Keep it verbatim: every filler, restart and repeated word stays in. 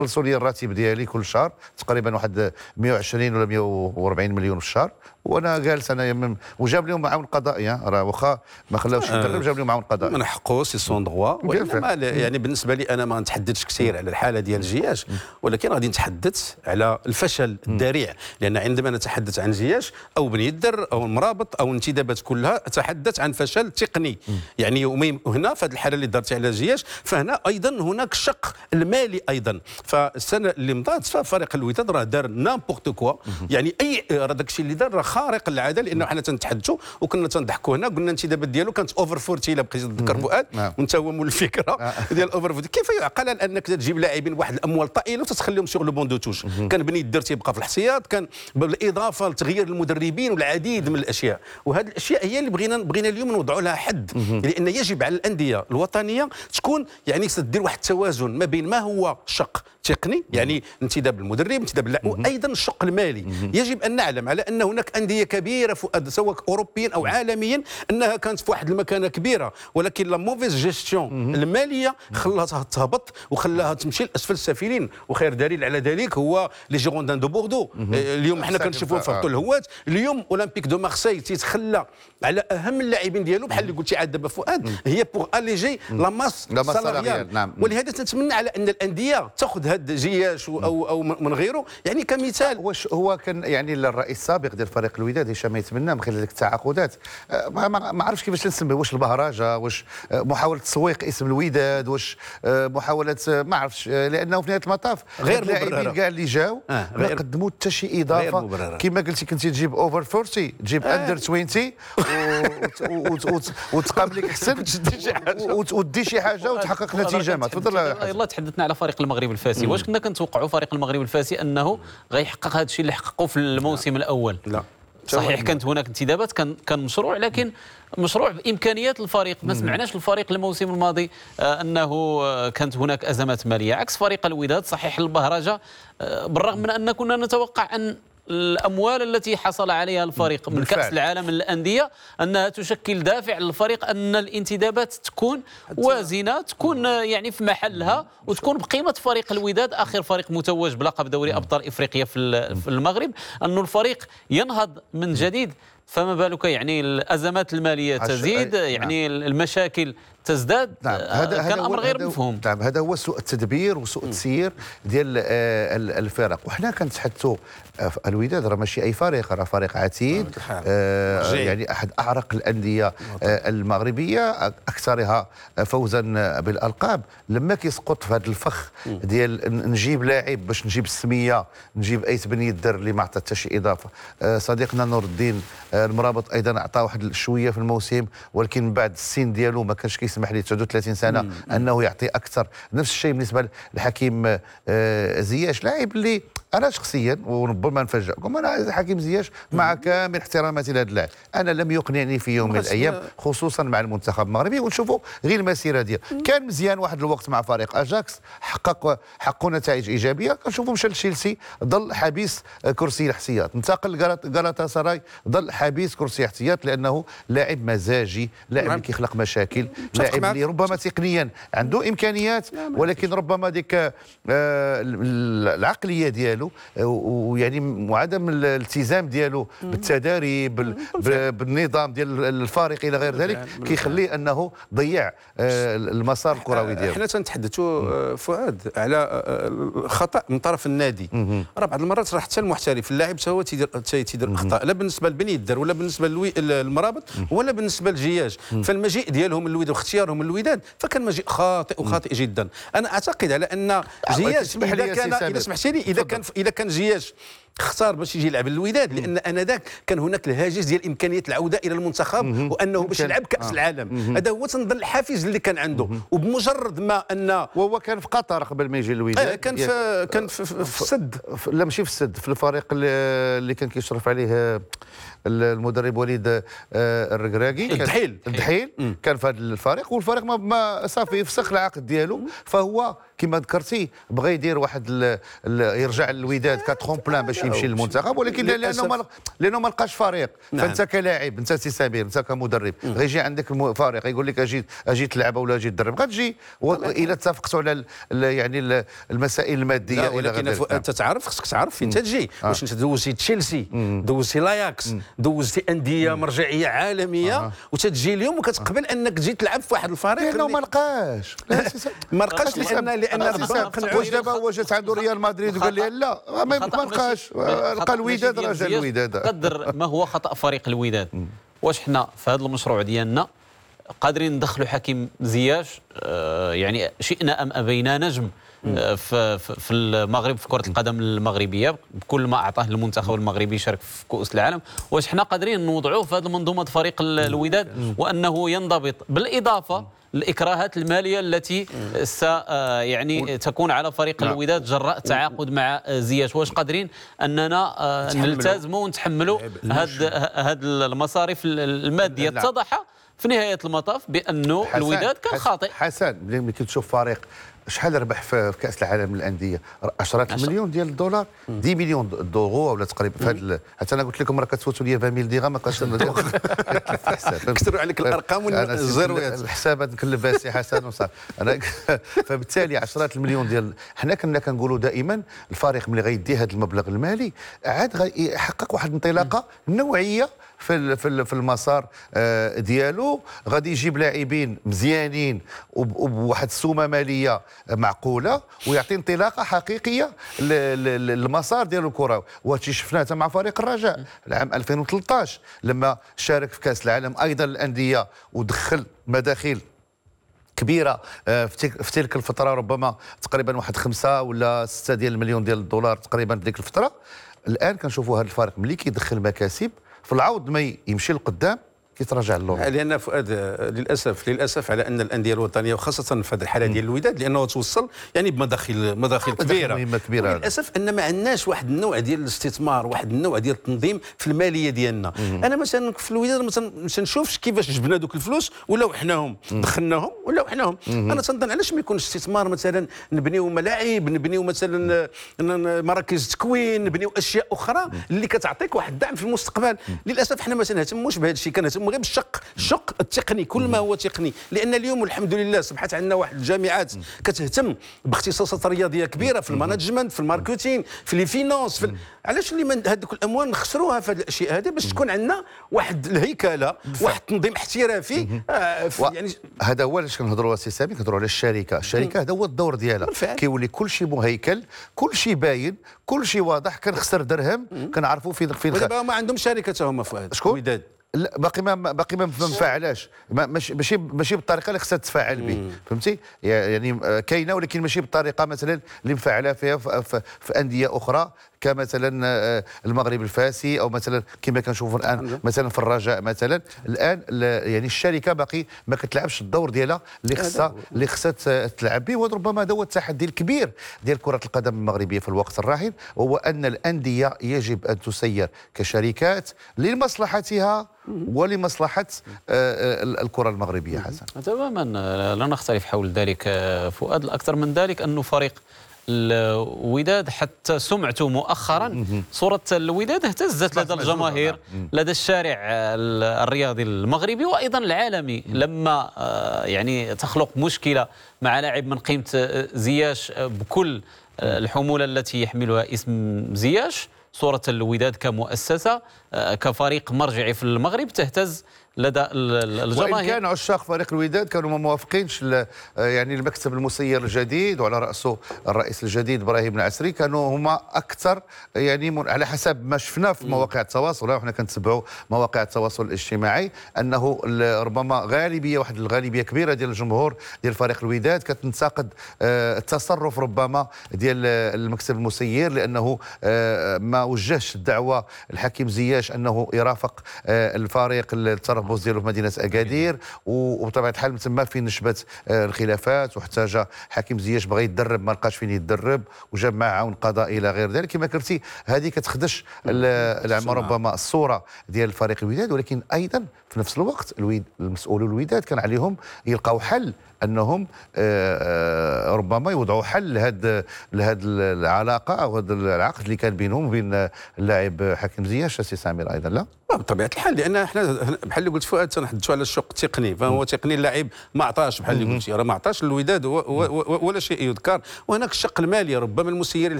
خلصوا لي الراتب ديالي كل شهر تقريبا واحد مئة وعشرين ولا مئة وأربعين مليون في الشهر، وانا جالس انا يمم وجاب لهم معاون قضائي راه واخا ما خلاوش يدرب جاب لهم معاون قضائي من حقه سي سون دغوا. يعني بالنسبه لي انا ما نتحدثش كثير على الحاله ديال الجياش، ولكن غادي نتحدث على الفشل الذريع، لان عندما نتحدث عن جياش او بني الدر او المرابط او الانتدابات كلها اتحدث عن فشل تقني. يعني هنا في هذه الحاله اللي درتي على الجياش فهنا ايضا هناك شق المالي ايضا. فالسنه اللي مضات ففريق الوداد راه دار نامبورت كوا، يعني اي راه داك الشيء اللي دار راه خارق للعاده، لانه حنا تنتحدثوا وكنا تنضحكوا هنا قلنا الانتدابات ديالو كانت اوفر أربعين الا بقيتي تذكر فؤاد، وانت هو مول الفكره ديال اوفر أربعين. كيف يعقل انك تجيب لاعبين بواحد الاموال طائله وتتخليهم سيغ لو بون دو توش؟ كان بني الدر تيبقى في الاحتياط، كان بالاضافه لتغيير المدربين والعديد من الاشياء، وهذه الاشياء هي اللي بغينا بغينا اليوم نوضعوا لها حد، لان يجب على الانديه الوطنيه تكون يعني تدير واحد التوازن ما بين ما هو شق تقني، يعني انتداب المدرب انتداب اللاعب، وايضا الشق المالي. يجب ان نعلم على ان هناك انديه كبيره فؤاد سواء اوروبيا او عالميا انها كانت في واحد المكانه كبيره، ولكن لا موفيز جيستيون الماليه خلاها تهبط وخلاها تمشي لاسفل السافلين. وخير دليل على ذلك هو لي جيروندان دو بوردو. اليوم حنا كنشوفوا في هبطوا الهوات، اليوم اولمبيك دو مارسي تيتخلى على اهم اللاعبين ديالو بحال اللي قلتي عاد دابا فؤاد، هي بوغ اليجي لا ماس سالاريال. نعم. ولهذا تنتمنى على ان الانديه تاخذ هذا جياش او او من غيره يعني كمثال. واش هو كان يعني الرئيس السابق ديال فريق الوداد هشام يتمنى من خلال ديك التعاقدات، ما, ما عرفتش كيفاش نسمي، واش البهرجه، واش محاوله تسويق اسم الوداد، واش محاوله ما عرفتش، لانه في نهايه المطاف غير اللاعبين كاع اللي جاو آه ما قدموا حتى شي اضافه. كما قلتي كنتي تجيب اوفر أربعين تجيب اندر عشرين وتقام لك احسن وتدي شي حاجه وتحقق نتيجه. ما تفضل. يلاه تحدثنا على فريق المغرب الفاسي، واش كنا كنتوقعوا فريق المغرب الفاسي انه غيحقق هذا الشيء اللي حققوه في الموسم الاول؟ لا صحيح كانت هناك انتدابات، كان كان مشروع، لكن مشروع بامكانيات الفريق. ما سمعناش الفريق الموسم الماضي آه انه آه كانت هناك ازمات ماليه عكس فريق الوداد. صحيح البهرجه آه بالرغم من ان كنا نتوقع ان الاموال التي حصل عليها الفريق من بالفعل. كاس العالم للانديه انها تشكل دافع للفريق ان الانتدابات تكون وازنه، تكون يعني في محلها، وتكون بقيمه فريق الوداد اخر فريق متوج بلقب دوري ابطال افريقيا في المغرب، انه الفريق ينهض من جديد. فما بالك يعني الازمات الماليه تزيد، يعني نعم. المشاكل تزداد. نعم. هذا كان امر غير مفهوم. نعم. هذا هو سوء التدبير وسوء التسيير ديال الفرق. وحنا كنتحدثوا الوداد راه ماشي اي فريق، راه فريق عتيد، آه يعني احد اعرق الانديه آه المغربيه، اكثرها فوزا بالالقاب. لما كيسقط في هذا الفخ ديال نجيب لاعب باش نجيب السميه، نجيب ايت بني الدر اللي ما عطى حتى شي اضافه. آه صديقنا نور الدين آه المرابط ايضا عطى واحد شويه في الموسم، ولكن من بعد السن ديالو ما كانش كيسمح ليه تسعة وثلاثين سنه مم. انه يعطي اكثر. نفس الشيء بالنسبه لحكيم آه زياش، لاعب اللي انا شخصيا وربما نفاجئكم، انا حكيم زياش مع كامل احتراماتي لهذا اللاعب انا لم يقنعني في يوم من الايام، خصوصا مع المنتخب المغربي. ونشوفوا غير المسيره ديالو كان مزيان واحد الوقت مع فريق اجاكس، حقق حققوا نتائج ايجابيه. كنشوفوا مشى لتشيلسي ظل حبيس كرسي الاحتياط، انتقل لغالاتا سراي ظل حبيس كرسي احتياط، لانه لاعب مزاجي، لاعب اللي كيخلق مشاكل، لاعب اللي ربما تقنيا عنده امكانيات، ولكن ربما ديك آه العقليه ديالو ويعني وعدم الالتزام ديالو بالتداريب بالنظام ديال الفريق الى غير ذلك كيخليه انه ضيع المسار الكروي ديالو. حنا تنتحدثوا فؤاد على خطا من طرف النادي، راه بعض المرات راه حتى المحترف اللاعب حتى هو تيدير تيدير اخطاء، لا بالنسبه لبني الدر ولا بالنسبه للمرابط ولا بالنسبه للجياج. فالمجيء ديالهم الوداد واختيارهم الوداد فكان مجيء خاطئ وخاطئ جدا. انا اعتقد على ان جياج اذا كان اذا سمحتي لي اذا كان اذا كان جياش اختار باش يجي يلعب الوداد، لان انذاك كان هناك الهاجس ديال امكانيه العوده الى المنتخب وانه باش يلعب كاس العالم. هذا هو تنظن الحافز اللي كان عنده. وبمجرد ما ان وهو كان في قطر قبل ما يجي الوداد، آه كان في كان في, في, في السد، لا ماشي في السد، في الفريق اللي كان كيشرف عليه المدرب وليد الركراكي، الدحيل الدحيل كان في هذا الفريق، والفريق ما, ما صافي فسخ العقد ديالو. فهو كما ذكرتي بغى يدير واحد ال ال يرجع للوداد كترومبلان باش باش يمشي للمنتخب، ولكن لانه ما لانه ما لقاش فريق. نعم. فانت كلاعب، انت سي سمير، انت كمدرب غيجي عندك فريق يقول لك اجي اجي تلعب ولا اجي تدرب، غتجي الى اتفقتوا على يعني المسائل الماديه. ولكن انت تعرف خصك تعرف فين تجي. واش انت دوزتي تشيلسي، دوزتي لاياكس، دوزتي انديه مرجعيه عالميه، آه. وتتجي اليوم وكتقبل انك تجي تلعب في واحد الفريق لانه ما لقاش ما لقاش لان لان واش دابا هو جات عنده ريال مدريد وقال لي لا ما لقاش، لقى الوداد، رجع الوداد. قدر ما هو خطا فريق الوداد. واش حنا في هذا المشروع ديالنا قادرين ندخلوا حكيم زياش، آه يعني شئنا ام ابينا نجم آه في في المغرب في كره القدم المغربيه بكل ما اعطاه المنتخب المغربي يشارك في كؤوس العالم. واش حنا قادرين نوضعوه في هذه المنظومه فريق الوداد وانه ينضبط، بالاضافه الإكراهات المالية التي س يعني تكون على فريق الوداد جراء التعاقد مع زياش؟ واش قادرين أننا نلتزموا ونتحملوا هذه هذه المصاريف المادية؟ اتضح في نهاية المطاف بأنه الوداد كان خاطئ. حسن ملي كتشوف فريق شحال ربح في كاس العالم للانديه؟ عشرات المليون ديال الدولار، عشرة مليون دورو ولا تقريبا في هذا. حتى انا قلت لكم راه كتفوتوا لي عشرين ألف درهم ما بقاش كثروا عليك الارقام والزيروات، الحسابات نكلف بها سي حسن وصافي. انا فبالتالي عشرات المليون ديال، حنا كنا كنقولوا دائما الفريق ملي غيدي هذا المبلغ المالي عاد غيحقق واحد الانطلاقه نوعيه في في المسار ديالو، غادي يجيب لاعبين مزيانين وبواحد السومه ماليه معقوله ويعطي انطلاقه حقيقيه للمسار ديال الكره. وهادشي شفناه مع فريق الرجاء العام ألفين وثلاثطاش لما شارك في كاس العالم ايضا الانديه ودخل مداخيل كبيره في تلك الفتره، ربما تقريبا واحد خمسة ولا ستة ديال المليون ديال الدولار تقريبا في ديك الفتره. الان كنشوفوا هذا الفريق ملي كيدخل مكاسب في العوض ما يمشي لقدام كيتراجع اللور. لان فؤاد للاسف للاسف على ان الانديه الوطنيه وخاصه في هذه الحاله ديال الوداد لانه توصل يعني بمداخل مداخل كبيره مهمه كبيره. للاسف ان ما عندناش واحد النوع ديال الاستثمار، واحد النوع ديال التنظيم في الماليه ديالنا. انا مثلا في الوداد ما تنشوفش كيفاش جبنا دوك الفلوس ولاو حناهم دخلناهم ولاو حناهم. انا تنظن علاش ما يكونش استثمار، مثلا نبنيو ملاعب، نبنيو مثلا مراكز تكوين، نبنيو اشياء اخرى اللي كتعطيك واحد الدعم في المستقبل. للاسف حنا ما تنهتموش بهذا الشيء، كنهتموا غير بالشق الشق التقني، كل ما هو تقني. لان اليوم الحمد لله صبحت عندنا واحد الجامعات كتهتم باختصاصات رياضيه كبيره في المانجمنت، في الماركتينغ، في لي فينانس، في علاش اللي من هذوك الاموال نخسروها في هذه الاشياء هذه باش تكون عندنا واحد الهيكله، واحد التنظيم احترافي. آه يعني هذا هو علاش كنهضروا سي سامي، كنهضروا على الشركه. الشركه هذا هو الدور ديالها، كيولي كل شيء مهيكل، كل شيء باين، كل شيء واضح. كنخسر درهم كنعرفوا فين فين. ودابا ما عندهم شركه هما فؤاد. شكون؟ الوداد لا باقي ما باقي ما مفعلاش، ماشي ماشي ماشي بالطريقه اللي خصها تتفاعل به، فهمتي؟ يعني كاينه ولكن ماشي بالطريقه مثلا اللي مفعله فيها في, في, في انديه اخرى كمثلا المغرب الفاسي او مثلا كما كنشوفوا الان مثلا في الرجاء مثلا. الان يعني الشركه باقي ما كتلعبش الدور ديالها اللي خصها اللي خصها تلعب به. وربما هذا هو التحدي الكبير ديال كره القدم المغربيه في الوقت الراهن، وهو ان الانديه يجب ان تسير كشركات لمصلحتها ولمصلحه الكره المغربيه. حسن تماما لا نختلف حول ذلك فؤاد. الاكثر من ذلك انه فريق الوداد حتى سمعته مؤخرا، صورة الوداد اهتزت لدى الجماهير، لدى الشارع الرياضي المغربي وايضا العالمي، لما يعني تخلق مشكلة مع لاعب من قيمة زياش بكل الحمولة التي يحملها اسم زياش. صورة الوداد كمؤسسة كفريق مرجعي في المغرب تهتز لدى الجماهير. وإن كان عشاق فريق الوداد كانوا ما موافقينش يعني المكتب المسير الجديد وعلى رأسه الرئيس الجديد ابراهيم العسري، كانوا هما أكثر يعني على حسب ما شفنا في مواقع التواصل، وحنا كنتبعوا مواقع التواصل الاجتماعي، أنه ربما غالبية واحد الغالبية كبيرة ديال الجمهور ديال فريق الوداد كتنتقد التصرف ربما ديال المكتب المسير، لأنه ما وجهش الدعوة الحكيم زياش أنه يرافق الفريق التربص ديالو في مدينه اكادير، وبطبيعه الحال تما فين نشبت الخلافات واحتاج حكيم زياش بغى يتدرب ما لقاش فين يتدرب وجاب معه عون قضائي الى غير ذلك. كما قلتي هذه كتخدش ربما الصوره ديال الفريق الوداد، ولكن ايضا في نفس الوقت المسؤولون الوداد كان عليهم يلقاو حل انهم ربما يوضعوا حل لهذا لهذه العلاقه او هذا العقد اللي كان بينهم وبين اللاعب حكيم زياش سي سمير ايضا لا؟ بطبيعه الحال، لان احنا بحال اللي قلت فؤاد تنحدثوا على الشق التقني، فهو تقني اللاعب ما عطاش بحال اللي قلتي، راه ما عطاش الوداد ولا شيء يذكر، وهناك الشق المالي ربما المسير